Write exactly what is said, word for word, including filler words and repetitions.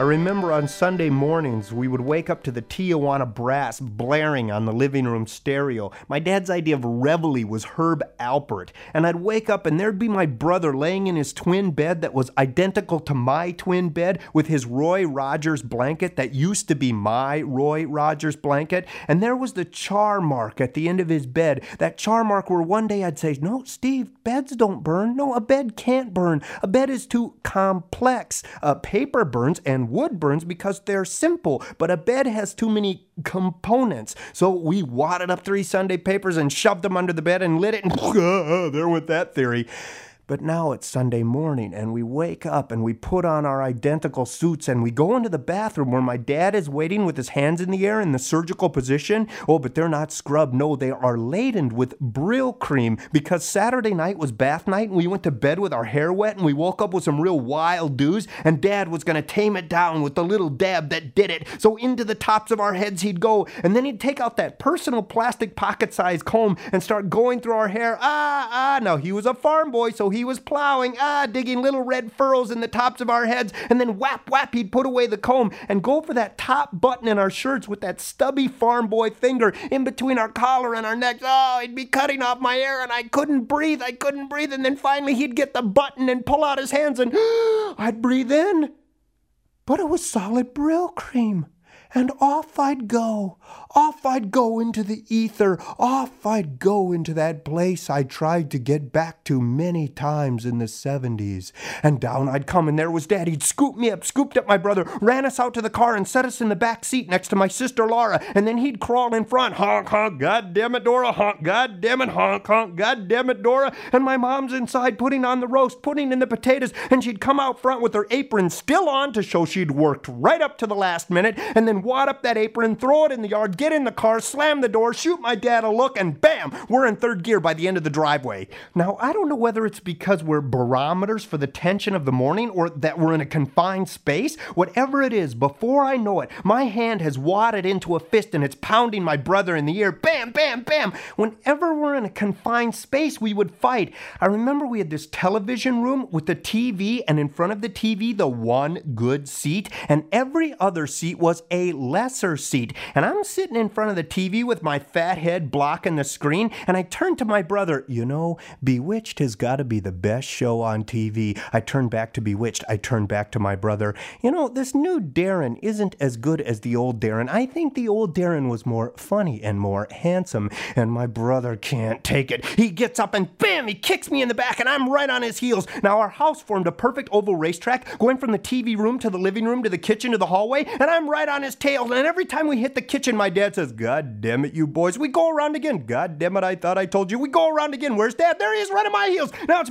I remember on Sunday mornings, we would wake up to the Tijuana Brass blaring on the living room stereo. My dad's idea of reveille was Herb Alpert. And I'd wake up and there'd be my brother laying in his twin bed that was identical to my twin bed with his Roy Rogers blanket that used to be my Roy Rogers blanket. And there was the char mark at the end of his bed. That char mark where one day I'd say, "No, Steve, beds don't burn. No, a bed can't burn. A bed is too complex. Uh, paper burns and wood burns because they're simple, but a bed has too many components." So we wadded up three Sunday papers and shoved them under the bed and lit it, and uh, there went that theory. But now it's Sunday morning, and we wake up and we put on our identical suits and we go into the bathroom where my dad is waiting with his hands in the air in the surgical position. Oh, but they're not scrubbed. No, they are laden with Brill cream because Saturday night was bath night and we went to bed with our hair wet and we woke up with some real wild dews, and Dad was going to tame it down with the little dab that did it. So into the tops of our heads he'd go, and then he'd take out that personal plastic pocket-sized comb and start going through our hair. Ah, ah. Now, he was a farm boy, so he He was plowing, ah, digging little red furrows in the tops of our heads, and then whap, whap, he'd put away the comb and go for that top button in our shirts with that stubby farm boy finger in between our collar and our necks. Oh, he'd be cutting off my hair, and I couldn't breathe, I couldn't breathe, and then finally he'd get the button and pull out his hands, and I'd breathe in. But it was solid Brill cream. And off I'd go, off I'd go into the ether, off I'd go into that place I tried to get back to many times in the seventies. And down I'd come, and there was Dad. He'd scoop me up, scooped up my brother, ran us out to the car and set us in the back seat next to my sister Laura, and then he'd crawl in front, honk, honk, God damn it, Dora, honk, God damn it, honk, honk, God damn it, Dora, and my mom's inside putting on the roast, putting in the potatoes, and she'd come out front with her apron still on to show she'd worked right up to the last minute, and then wad up that apron, throw it in the yard, get in the car, slam the door, shoot my dad a look, and bam, we're in third gear by the end of the driveway. Now, I don't know whether it's because we're barometers for the tension of the morning or that we're in a confined space. Whatever it is, before I know it, my hand has wadded into a fist and it's pounding my brother in the ear. Bam, bam, bam. Whenever we're in a confined space, we would fight. I remember we had this television room with the T V, and in front of the T V, the one good seat, and every other seat was a lesser seat. And I'm sitting in front of the T V with my fat head blocking the screen, and I turned to my brother. "You know, Bewitched has got to be the best show on T V." I turned back to Bewitched. I turned back to my brother. "You know, this new Darren isn't as good as the old Darren. I think the old Darren was more funny and more handsome." And my brother can't take it. He gets up and bam, he kicks me in the back, and I'm right on his heels. Now, our house formed a perfect oval racetrack, going from the T V room to the living room to the kitchen to the hallway, and I'm right on his tail. And every time we hit the kitchen, my dad says, "God damn it, you boys." We go around again. "God damn it, I thought I told you." We go around again. Where's Dad? There he is, right at my heels. Now it's